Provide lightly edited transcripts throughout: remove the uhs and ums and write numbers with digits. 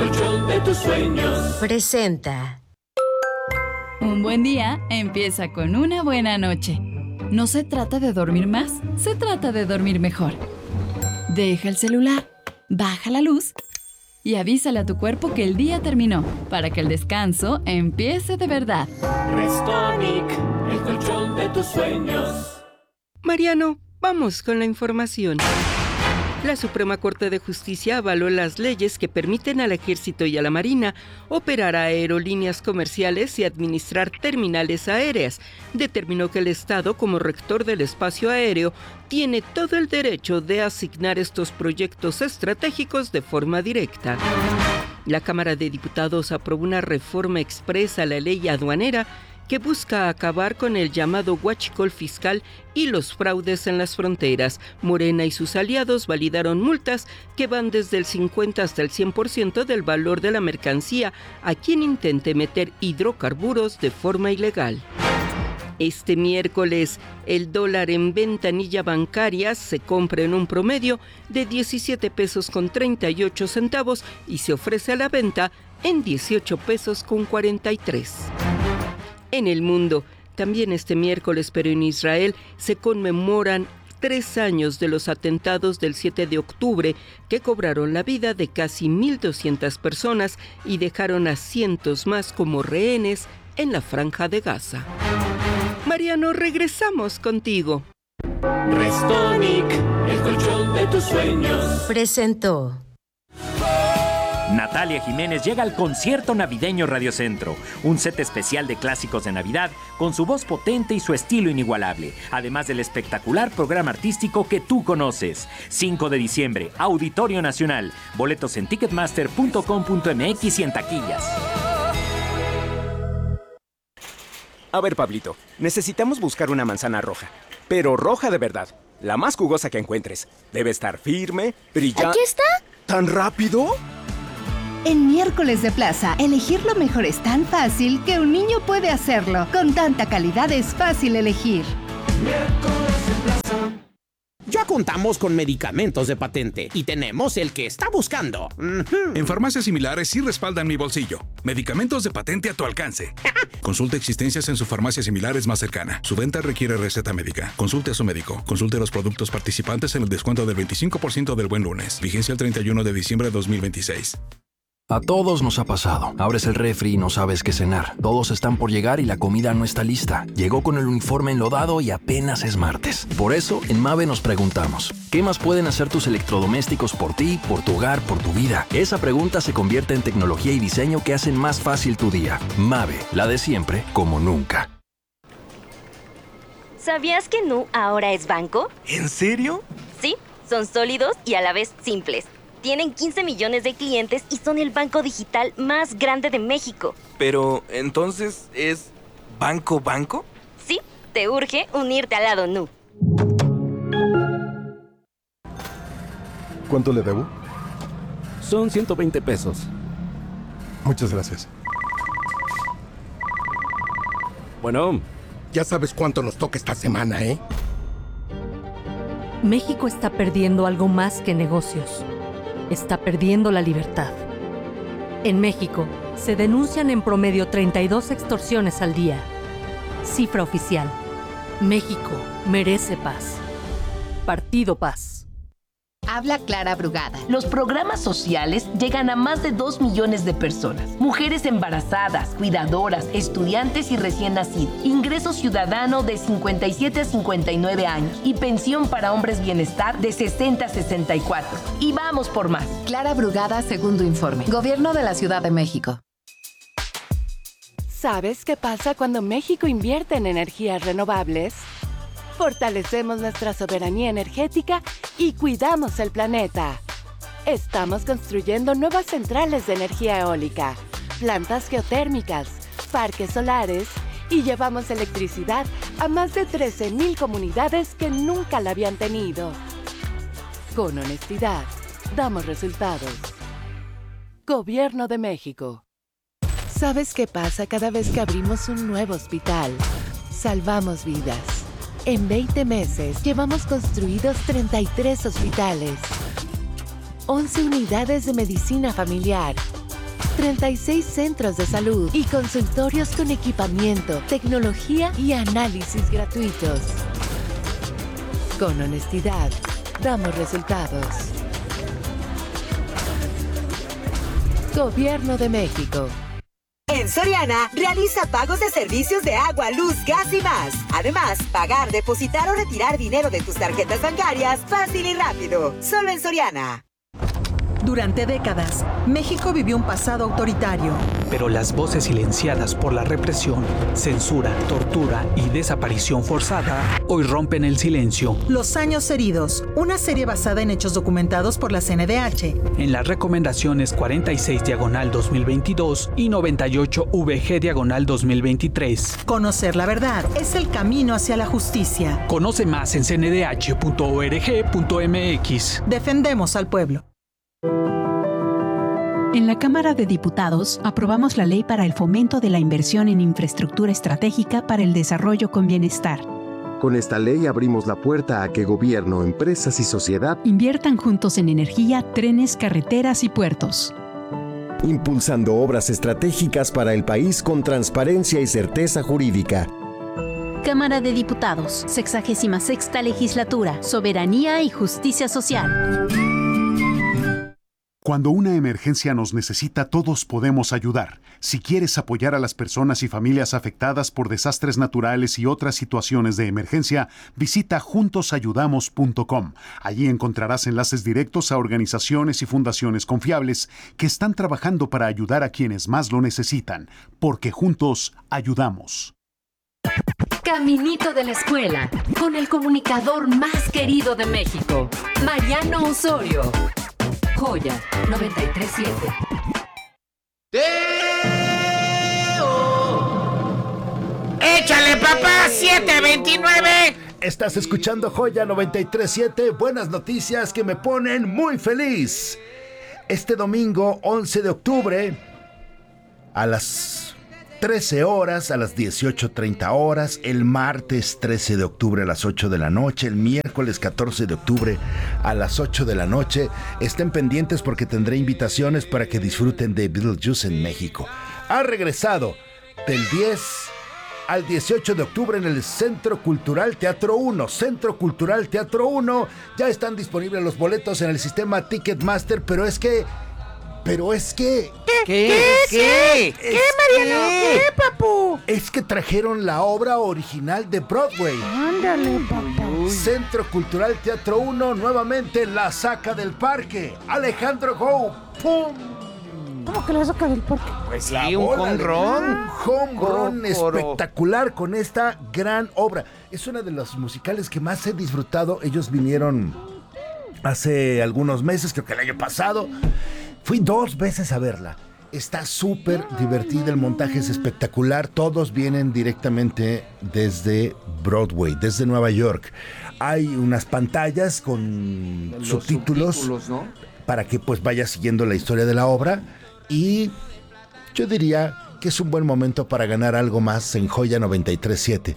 colchón de tus sueños. Presenta. Un buen día empieza con una buena noche. No se trata de dormir más, se trata de dormir mejor. Deja el celular, baja la luz y avísale a tu cuerpo que el día terminó, para que el descanso empiece de verdad. Restonic, el colchón de tus sueños. Mariano, vamos con la información. La Suprema Corte de Justicia avaló las leyes que permiten al Ejército y a la Marina operar aerolíneas comerciales y administrar terminales aéreas. Determinó que el Estado, como rector del espacio aéreo, tiene todo el derecho de asignar estos proyectos estratégicos de forma directa. La Cámara de Diputados aprobó una reforma expresa a la ley aduanera que busca acabar con el llamado huachicol fiscal y los fraudes en las fronteras. Morena y sus aliados validaron multas que van desde el 50 hasta el 100% del valor de la mercancía a quien intente meter hidrocarburos de forma ilegal. Este miércoles, el dólar en ventanilla bancaria se compra en un promedio de 17 pesos con 38 centavos y se ofrece a la venta en 18 pesos con 43. En el mundo, también este miércoles, pero en Israel, se conmemoran 3 años de los atentados del 7 de octubre que cobraron la vida de casi 1,200 personas y dejaron a cientos más como rehenes en la Franja de Gaza. Mariano, regresamos contigo. Restonic, el colchón de tus sueños. Presentó. Natalia Jiménez llega al concierto navideño Radiocentro, un set especial de clásicos de Navidad con su voz potente y su estilo inigualable, además del espectacular programa artístico que tú conoces. 5 de diciembre, Auditorio Nacional, boletos en ticketmaster.com.mx y en taquillas. A ver, Pablito, necesitamos buscar una manzana roja, pero roja de verdad, la más jugosa que encuentres. Debe estar firme, brillante. ¿Aquí está? ¿Tan rápido? En Miércoles de Plaza, elegir lo mejor es tan fácil que un niño puede hacerlo. Con tanta calidad es fácil elegir. Miércoles de Plaza. Ya contamos con medicamentos de patente y tenemos el que está buscando. En farmacias similares sí respaldan mi bolsillo. Medicamentos de patente a tu alcance. Consulte existencias en su farmacia similares más cercana. Su venta requiere receta médica. Consulte a su médico. Consulte los productos participantes en el descuento del 25% del Buen Lunes. Vigencia el 31 de diciembre de 2026. A todos nos ha pasado. Abres el refri y no sabes qué cenar. Todos están por llegar y la comida no está lista. Llegó con el uniforme enlodado y apenas es martes. Por eso, en Mave nos preguntamos, ¿qué más pueden hacer tus electrodomésticos por ti, por tu hogar, por tu vida? Esa pregunta se convierte en tecnología y diseño que hacen más fácil tu día. Mave, la de siempre, como nunca. ¿Sabías que Nu ahora es banco? ¿En serio? Sí, son sólidos y a la vez simples. Tienen 15 millones de clientes y son el banco digital más grande de México. Pero, ¿entonces es banco? Sí, te urge unirte al lado Nu. ¿Cuánto le debo? Son 120 pesos. Muchas gracias. Bueno. Ya sabes cuánto nos toca esta semana, ¿eh? México está perdiendo algo más que negocios. Está perdiendo la libertad. En México, se denuncian en promedio 32 extorsiones al día. Cifra oficial. México merece paz. Partido Paz. Habla Clara Brugada. Los programas sociales llegan a más de 2 millones de personas. Mujeres embarazadas, cuidadoras, estudiantes y recién nacidos. Ingreso ciudadano de 57 a 59 años. Y pensión para hombres bienestar de 60 a 64. Y vamos por más. Clara Brugada, segundo informe. Gobierno de la Ciudad de México. ¿Sabes qué pasa cuando México invierte en energías renovables? Fortalecemos nuestra soberanía energética y cuidamos el planeta. Estamos construyendo nuevas centrales de energía eólica, plantas geotérmicas, parques solares y llevamos electricidad a más de 13,000 comunidades que nunca la habían tenido. Con honestidad, damos resultados. Gobierno de México. ¿Sabes qué pasa cada vez que abrimos un nuevo hospital? Salvamos vidas. En 20 meses llevamos construidos 33 hospitales, 11 unidades de medicina familiar 36 centros de salud y consultorios con equipamiento, tecnología y análisis gratuitos. Con honestidad, damos resultados. Gobierno de México. En Soriana, realiza pagos de servicios de agua, luz, gas y más. Además, pagar, depositar o retirar dinero de tus tarjetas bancarias fácil y rápido. Solo en Soriana. Durante décadas, México vivió un pasado autoritario. Pero las voces silenciadas por la represión, censura, tortura y desaparición forzada hoy rompen el silencio. Los años heridos, una serie basada en hechos documentados por la CNDH. En las recomendaciones 46/2022 y 98VG/2023. Conocer la verdad es el camino hacia la justicia. Conoce más en cndh.org.mx. Defendemos al pueblo. En la Cámara de Diputados aprobamos la ley para el fomento de la inversión en infraestructura estratégica para el desarrollo con bienestar. Con esta ley abrimos la puerta a que gobierno, empresas y sociedad inviertan juntos en energía, trenes, carreteras y puertos. Impulsando obras estratégicas para el país con transparencia y certeza jurídica. Cámara de Diputados, 66ª Legislatura, Soberanía y Justicia Social. Cuando una emergencia nos necesita, todos podemos ayudar. Si quieres apoyar a las personas y familias afectadas por desastres naturales y otras situaciones de emergencia, visita juntosayudamos.com. Allí encontrarás enlaces directos a organizaciones y fundaciones confiables que están trabajando para ayudar a quienes más lo necesitan, porque juntos ayudamos. Caminito de la escuela, con el comunicador más querido de México, Mariano Osorio. Joya 93.7. ¡Échale, papá! ¡729! Estás escuchando Joya 93.7. Buenas noticias que me ponen muy feliz. Este domingo 11 de octubre a las 13 horas, a las 18:30 horas, el martes 13 de octubre a las 8 de la noche, el miércoles 14 de octubre a las 8 de la noche. Estén pendientes porque tendré invitaciones para que disfruten de Beetlejuice en México. Ha regresado del 10 al 18 de octubre en el Centro Cultural Teatro 1. Centro Cultural Teatro 1. Ya están disponibles los boletos en el sistema Ticketmaster, pero es que... ¿Qué, Mariano? ¿Qué, papu? Es que trajeron la obra original de Broadway. Ándale, papu. Centro Cultural Teatro 1, nuevamente la saca del parque. Alejandro Go. ¡Pum! ¿Cómo que la saca del parque? Pues sí, un home run espectacular con esta gran obra. Es una de los musicales que más he disfrutado. Ellos vinieron hace algunos meses, creo que el año pasado. Fui 2 veces a verla. Está súper divertida, el montaje es espectacular. Todos vienen directamente desde Broadway, desde Nueva York. Hay unas pantallas con subtítulos, ¿no? Para que pues vayas siguiendo la historia de la obra. Y yo diría que es un buen momento para ganar algo más en Joya 93.7.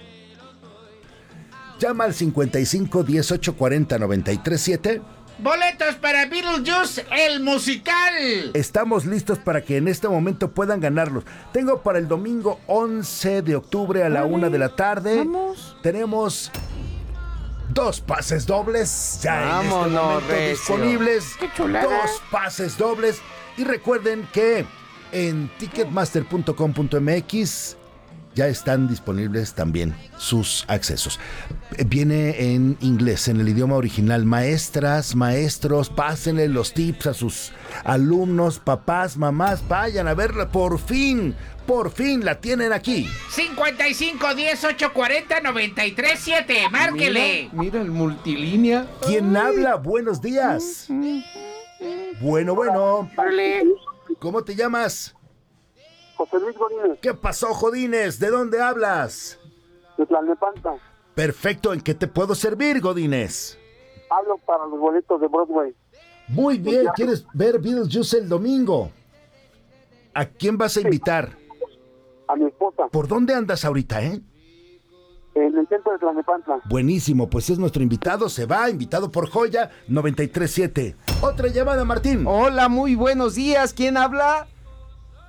Llama al 55 18 40 93.7. ¡Boletos para Beetlejuice, el musical! Estamos listos para que en este momento puedan ganarlos. Tengo para el domingo 11 de octubre a la 1 de la tarde. Vamos. Tenemos 2 pases dobles ya en este momento disponibles. ¡Qué chulada! 2 pases dobles. Y recuerden que en ticketmaster.com.mx ya están disponibles también sus accesos. Viene en inglés, en el idioma original. Maestras, maestros, pásenle los tips a sus alumnos, papás, mamás, vayan a verla. Por fin la tienen aquí. 55 18 40 93.7, márquele. Mira el multilínea. ¿Quién habla? Buenos días. Bueno. ¿Cómo te llamas? José Luis Godínez. ¿Qué pasó, Godínez? ¿De dónde hablas? De Tlalnepantla. Perfecto, ¿en qué te puedo servir, Godínez? Hablo para los boletos de Broadway. Muy bien, ¿quieres ver Beetlejuice el domingo? ¿A quién vas a invitar? A mi esposa. ¿Por dónde andas ahorita, En el centro de Tlalnepantla. Buenísimo, pues es nuestro invitado, se va, invitado por Joya 93.7. Otra llamada, Martín. Hola, muy buenos días, ¿quién habla?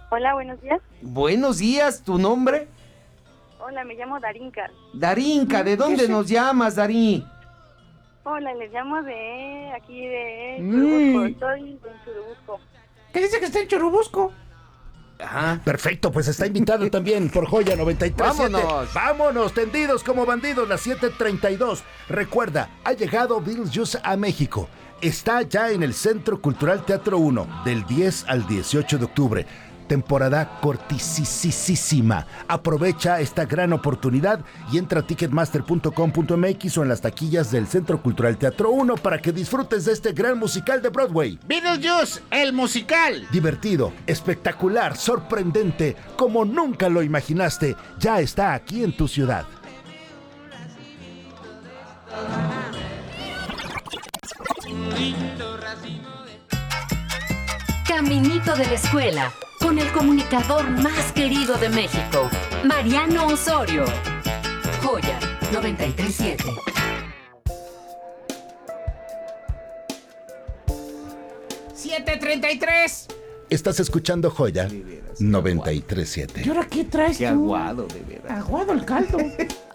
Hola, buenos días. Buenos días, ¿tu nombre? Hola, me llamo Darinka. Darinka, ¿de dónde nos llamas, Darín? Hola, les llamo de aquí de Churubusco. Estoy en Churubusco. ¿Qué dice que está en Churubusco? Ajá. Perfecto, pues está invitado también por Joya 93.7. ¡Vámonos! Vámonos, tendidos como bandidos, las 7:32. Recuerda, ha llegado Beetlejuice a México. Está ya en el Centro Cultural Teatro 1, del 10 al 18 de octubre. Temporada cortisísima. Aprovecha esta gran oportunidad y entra a ticketmaster.com.mx o en las taquillas del Centro Cultural Teatro 1 para que disfrutes de este gran musical de Broadway. Beetlejuice, el musical. Divertido, espectacular, sorprendente, como nunca lo imaginaste, ya está aquí en tu ciudad. Caminito de la escuela, con el comunicador más querido de México, Mariano Osorio. Joya 93.7. ¡7:33! Estás escuchando Joya 93.7. ¿Y ahora qué traes tú? Qué aguado, de veras. Aguado el caldo.